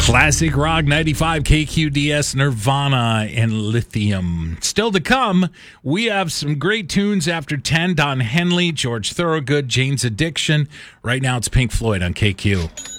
Classic Rock 95 KQDS, Nirvana, and Lithium. Still to come, we have some great tunes after 10. Don Henley, George Thorogood, Jane's Addiction. Right now it's Pink Floyd on KQ.